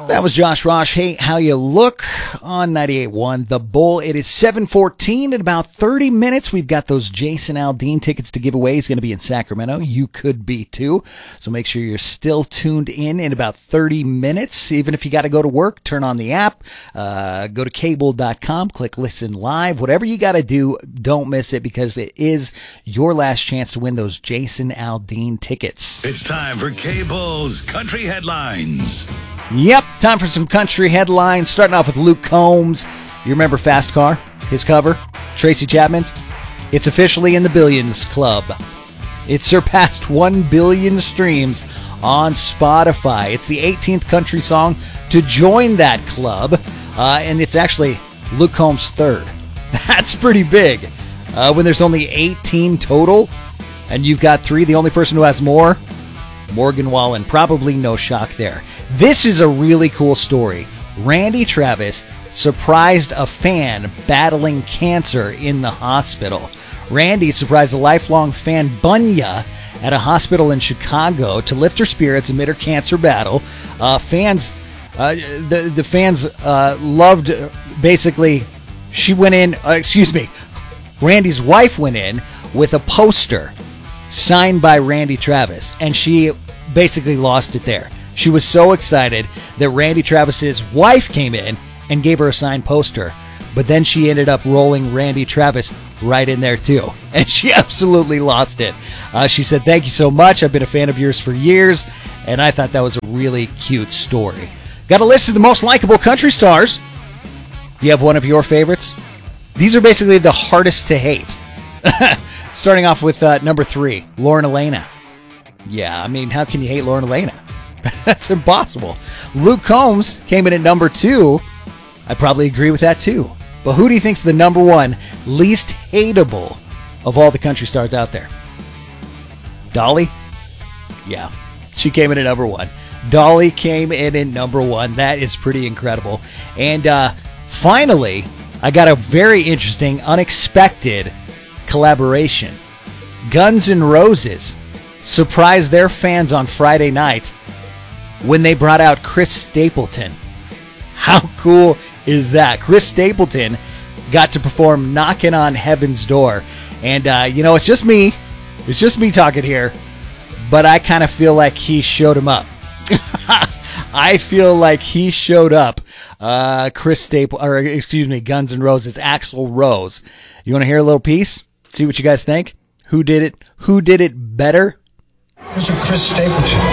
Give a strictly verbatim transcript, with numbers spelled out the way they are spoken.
That was Josh Rosh. Hey, how you look on ninety-eight point one The Bull. It is seven fourteen. In about thirty minutes, we've got those Jason Aldean tickets to give away. He's going to be in Sacramento. You could be too. So make sure you're still tuned in in about thirty minutes. Even if you got to go to work, turn on the app. Uh, go to cable dot com, click listen live. Whatever you got to do, don't miss it because it is your last chance to win those Jason Aldean tickets. It's time for Cable's Country Headlines. Yep, time for some country headlines, starting off with Luke Combs. You remember Fast Car? His cover? Tracy Chapman's? It's officially in the Billions Club. It surpassed one billion streams on Spotify. It's the eighteenth country song to join that club, uh, and it's actually Luke Combs' third. That's pretty big. Uh, when there's only eighteen total, and you've got three, the only person who has more, Morgan Wallen. Probably no shock there. This is a really cool story. Randy Travis surprised a fan battling cancer in the hospital. Randy surprised a lifelong fan, Bunya, at a hospital in Chicago to lift her spirits amid her cancer battle. Uh, fans, uh, the, the fans uh, loved, basically, she went in, uh, excuse me, Randy's wife went in with a poster signed by Randy Travis, and she basically lost it there. She was so excited that Randy Travis's wife came in and gave her a signed poster, but then she ended up rolling Randy Travis right in there too, and she absolutely lost it. Uh, she said, "Thank you so much. I've been a fan of yours for years," and I thought that was a really cute story. Got a list of the most likable country stars. Do you have one of your favorites? These are basically the hardest to hate. Starting off with uh, number three, Lauren Elena. Yeah, I mean, how can you hate Lauren Elena? That's impossible. Luke Combs came in at number two. I probably agree with that too. But who do you think's the number one least hateable of all the country stars out there? Dolly? Yeah, she came in at number one. Dolly came in at number one. That is pretty incredible. And uh, finally, I got a very interesting, unexpected collaboration. Guns N' Roses surprised their fans on Friday night when they brought out Chris Stapleton. How cool is that? Chris Stapleton got to perform Knocking on Heaven's Door. And, uh, you know, it's just me. It's just me talking here. But I kind of feel like he showed him up. I feel like he showed up. Uh, Chris Staple, or excuse me, Guns N' Roses, Axl Rose. You want to hear a little piece? See what you guys think? Who did it? Who did it better? Mister Chris Stapleton.